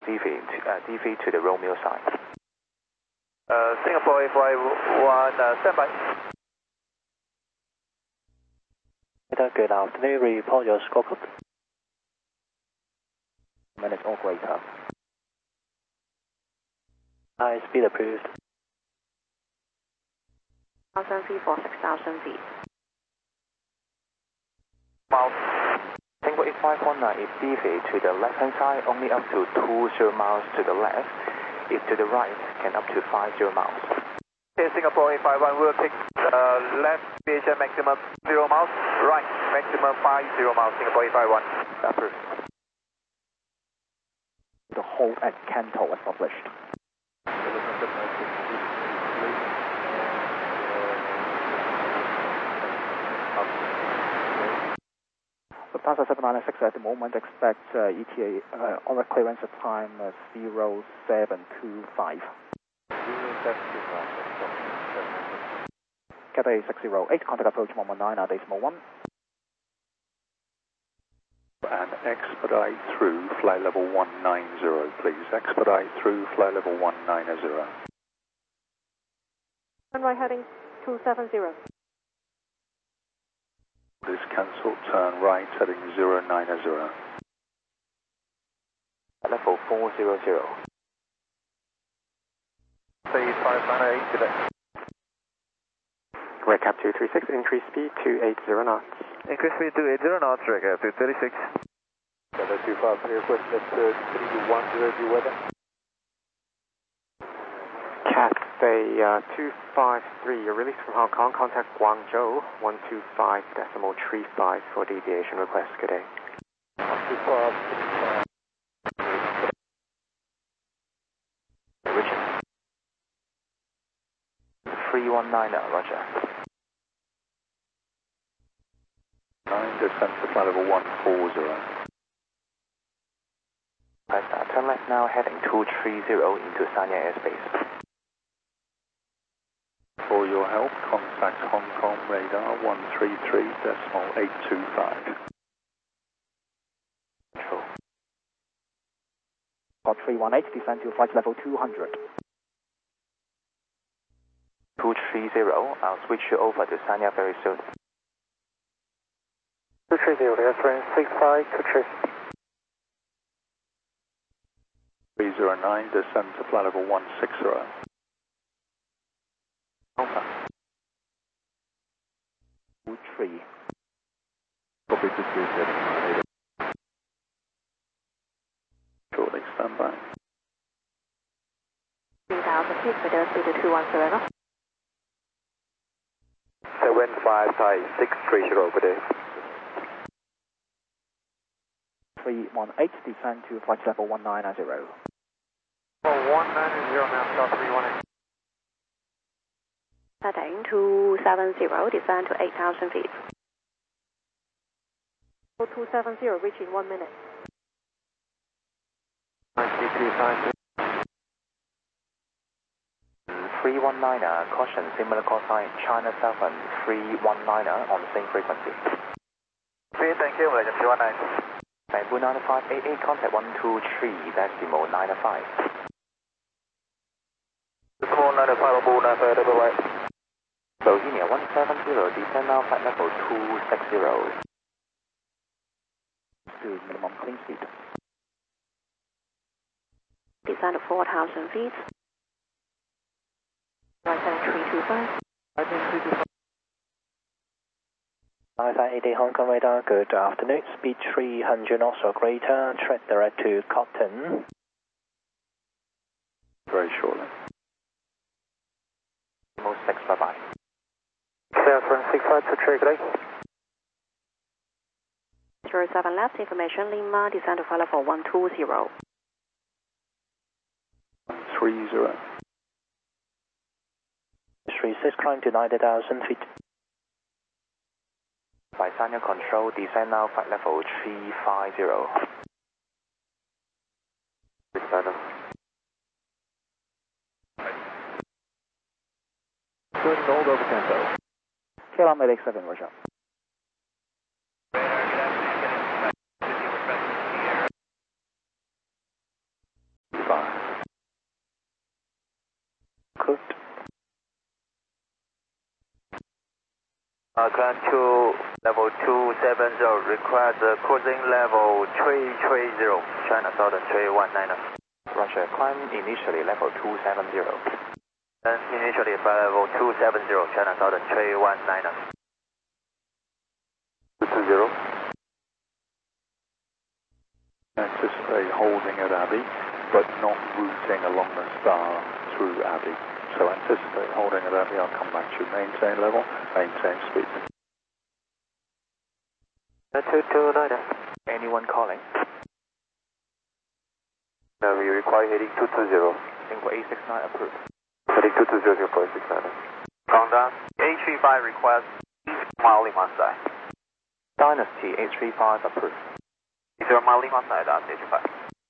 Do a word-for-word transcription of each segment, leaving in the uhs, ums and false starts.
D V, uh, D V to the Romeo side. Uh, Singapore eight five one, uh, standby. Good afternoon, report your score code. Minutes or greater. High speed approved. one thousand feet for six thousand feet. Miles. Singapore eight five one nine, if deviate to the left hand side, only up to two zero miles to the left. If to the right, can up to five zero miles. Okay, Singapore eight five one, we'll take uh, left V H F maximum zero miles, right maximum five zero miles, Singapore eight five one. Approved. The hold at Kanto established. Lufthansa seven nine six at the moment expect uh, E T A uh, on the clearance of time uh, zero seven two five. Cathay six zero eight, contact approach one one nine, uh, decimal one. And expedite through flight level one nine zero, please. Expedite through flight level one nine zero. Runway heading two seven zero. This cancelled, turn right heading zero nine zero. Level four zero zero. eight five nine eight today. Recap two three six, increase speed to eight zero knots. Increase speed to eight zero knots, recap to thirty-six. Delta two five three, request at three one zero, due weather. Cathay uh, two five three, you're released from Hong Kong, contact Guangzhou one two five decimal three five for deviation request. Good day. one two five three five. Richard. three one nine, Roger. nine, descent to flight level one four zero. Press uh, turn left now, heading two three zero into Sanya airspace. For your help, contact Hong Kong radar one three three decimal eight two five. Control. Code three one eight, descend to flight level two hundred. two three zero, I'll switch you over to Sanya very soon. two three zero, reference six five two three. three zero nine, descend to flight level one six zero. Alpha. two three. Copy to three zero. Shortly, stand by. three thousand feet, video speed to two one zero. seven five five six three zero, good day. three one eight, descend to flight level one nine zero. Oh, one nine zero now, start three one eight. Heading two seven zero, descend to eight thousand feet. two seven zero, reach in one minute. three one nine, caution, similar call sign, China seven three one nine on the same frequency. Okay, thank you, Malaysia three one nine. Bamboo nine five eight eight, contact one two three decimal nine five. Decimal nine five, Bamboo nine five, double right. Bohemia one seven zero, descend now flight level two six zero. To minimum clean speed. Descend to four thousand feet. Right heading three two five. Right heading three two five. nine five eight eight Hong Kong radar, good afternoon. Speed three hundred knots or greater, track direct to Cotton. Very shortly. Most six, bye bye. Reference six five two three, good day. zero seven left, information Lima, descend to flight level one two zero. one three zero. three six, climb to ninety thousand feet. By Sanya control, descend now flight level three five zero. Descend. Good, hold over Kanto. K L M eight eight seven, Roger. five. Good. Uh, climb to level two seven zero, requires uh, cruising level three three zero, China Southern three one nine. Roger, climb initially level two seven zero. And initially flight level two seven zero, China Southern three one nine. two two zero. Anticipate holding at Abbey, but not routing along the star through Abbey. So anticipate holding at Abbey, I'll come back to you. Maintain level, maintain speed. two two nine. Anyone calling? No, we require heading two two zero. Singapore eight six nine approved. Heading two two zero, Singapore eight six nine. Countdown. eight three five request mile Lima side. Dynasty eight three five approved. zero mile Lima side, that's eight three five.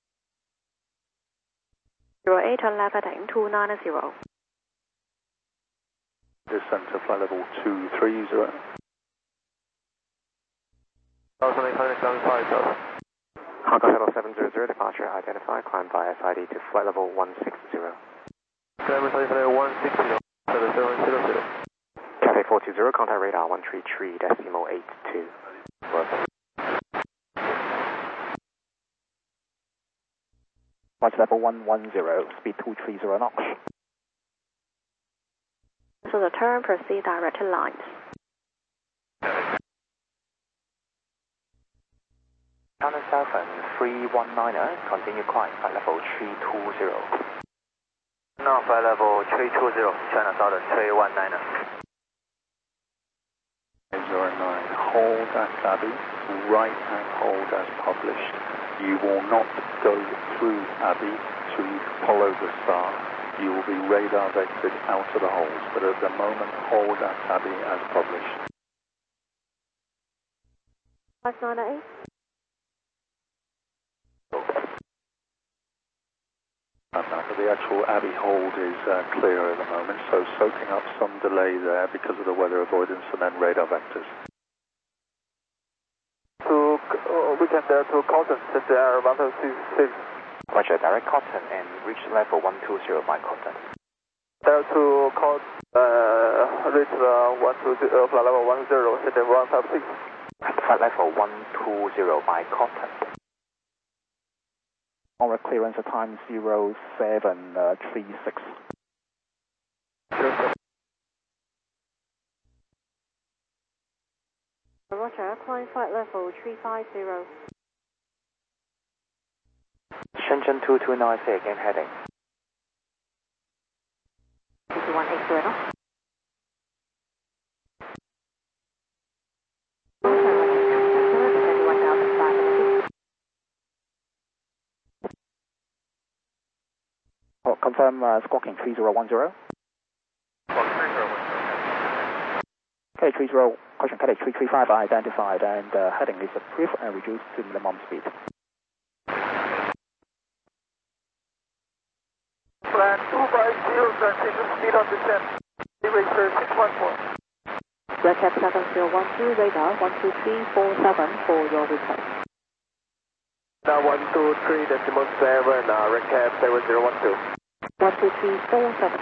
zero eight on left heading two nine zero. Descent to flight level two three zero. Hong Kong Shuttle seven zero zero, departure identified, climb by S I D to flight level one six zero. one six zero, seven zero zero. Cathay four two zero, contact radar one three three, decimal eight two. Flight level one one zero, speed two three zero knots. So the turn, proceed directed lines. China Southern three one nine, continue climb, flight level three two zero. No, flight level three two zero, China Southern three one nine. zero nine, hold at Abbey, right hand hold as published. You will not go through Abbey to follow the star. You will be radar vectored out of the holes, but at the moment hold at Abbey as published. five nine eight. But the actual Abbey hold is uh, clear at the moment, so soaking up some delay there because of the weather avoidance and then radar vectors. To, uh, we can uh, to Cotton, that's air one two six. Roger, direct Cotton and reach level one two zero by Cotton. There to call, uh, reach uh, one two zero, uh, flight level one zero, set one five six. Flight level one two zero by Cotton. Our clearance time zero seven three six. Roger, climb flight level three five zero. Shenzhen two two nine, say again heading. two one eight zero. Oh, confirm uh, squawking three zero one zero. K three zero, question K three three five identified and uh, heading is approved and reduced to minimum speed. Plan two five zero, transition speed on descent. Eraser six one four. Red Cap seven zero one two, radar one two three four seven for your request. Now one two three decimal seven, uh, Red Cap seven zero one two. one two three four seven.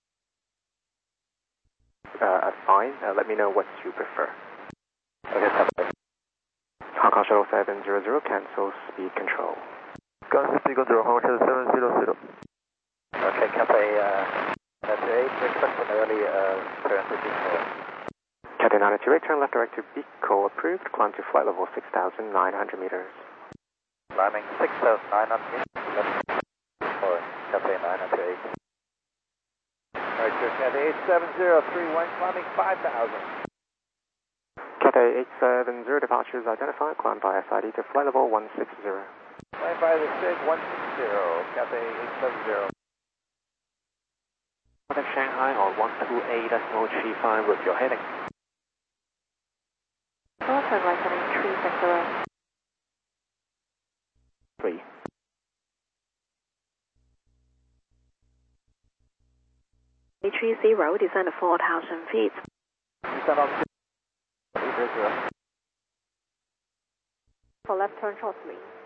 Uh, fine. Uh, let me know what you prefer. Okay, Hong Kong Shuttle seven zero zero, cancel speed control. Cancel speed control, Hong Kong Shuttle seven zero zero. Okay, Cathay uh, ninety-eight, expect an early uh, turn to Bico. Cathay nine two eight, turn left direct to Bico, approved, climb to flight level six thousand nine hundred meters. Climbing six thousand nine hundred meters. For Cathay nine two eight. Right, sir, Cathay eight seven zero three one, climbing five thousand. Cathay eight seven zero, departures identified, climb by S I D to flight level one six zero. Climb by the SIG one six zero, Cathay eight seven zero. Contact Shanghai on one two eight decimal three five with your heading. Also right heading three six zero. three. eight three zero, descend to four thousand feet. Descend on eight zero. For left turn shortly.